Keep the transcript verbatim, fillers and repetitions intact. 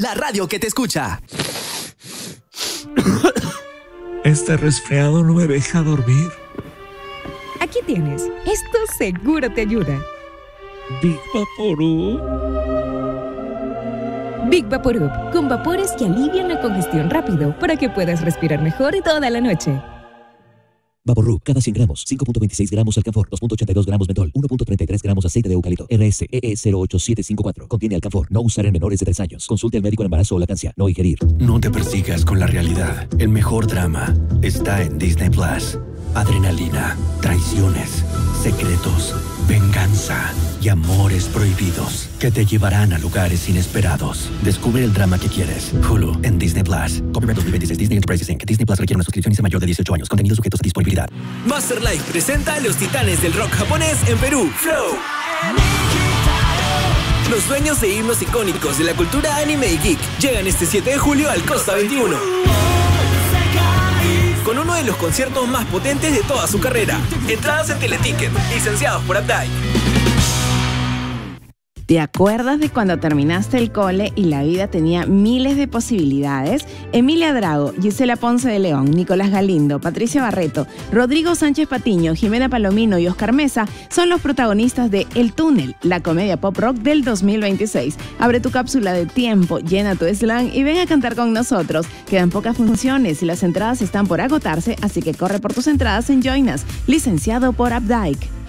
la radio que te escucha. Este resfriado no me deja dormir. Aquí tienes. Esto seguro te ayuda. Big Vaporub. Big Vaporub, con vapores que alivian la congestión rápido para que puedas respirar mejor toda la noche. Vaporub, cada cien gramos, cinco punto veintiséis gramos alcanfor, dos punto ochenta y dos gramos mentol, uno punto treinta y tres gramos aceite de eucalipto, R S E E cero ocho siete cinco cuatro. Contiene alcanfor, no usar en menores de tres años. Consulte al médico en embarazo o lactancia, no ingerir. No te persigas con la realidad. El mejor drama está en Disney Plus. Adrenalina, traiciones, secretos, venganza y amores prohibidos que te llevarán a lugares inesperados. Descubre el drama que quieres. Hulu en Disney Plus. Copyright dos mil veintiséis Disney Enterprises incorporated. Disney Plus requiere una suscripción y sea mayor de dieciocho años. Contenidos sujetos a disponibilidad. Master Life presenta a los titanes del rock japonés en Perú. Flow. Los dueños de himnos icónicos de la cultura anime y geek llegan este siete de julio al Costa veintiuno. Con uno de los conciertos más potentes de toda su carrera. Entradas en Teleticket, licenciados por Updike. ¿Te acuerdas de cuando terminaste el cole y la vida tenía miles de posibilidades? Emilia Drago, Gisela Ponce de León, Nicolás Galindo, Patricia Barreto, Rodrigo Sánchez Patiño, Jimena Palomino y Oscar Mesa son los protagonistas de El Túnel, la comedia pop rock del dos mil veintiséis. Abre tu cápsula de tiempo, llena tu slang y ven a cantar con nosotros. Quedan pocas funciones y las entradas están por agotarse, así que corre por tus entradas en Join Us, licenciado por Updike.